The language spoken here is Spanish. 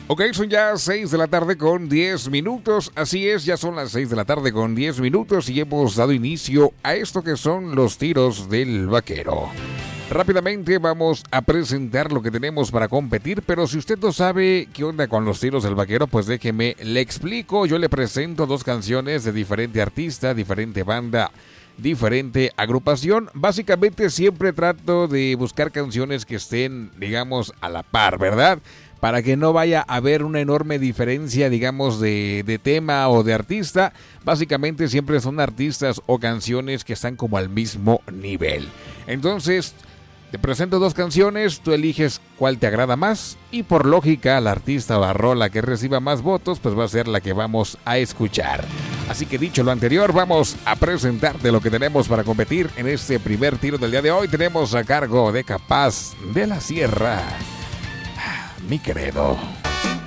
Ok, son ya 6 de la tarde con 10 minutos. Así es, ya son las 6 de la tarde con 10 minutos y hemos dado inicio a esto que son los tiros del vaquero. Rápidamente vamos a presentar lo que tenemos para competir, pero si usted no sabe qué onda con los tiros del vaquero, pues déjeme, le explico. Yo le presento dos canciones de diferente artista, diferente banda, diferente agrupación. Básicamente siempre trato de buscar canciones que estén, digamos, a la par, ¿verdad? Para que no vaya a haber una enorme diferencia, digamos, de tema o de artista. Básicamente siempre son artistas o canciones que están como al mismo nivel. Entonces, te presento dos canciones, tú eliges cuál te agrada más y por lógica la artista o la rola que reciba más votos pues va a ser la que vamos a escuchar. Así que dicho lo anterior, vamos a presentarte lo que tenemos para competir en este primer tiro del día de hoy. Tenemos a cargo de Capaz de la Sierra, Mi Credo.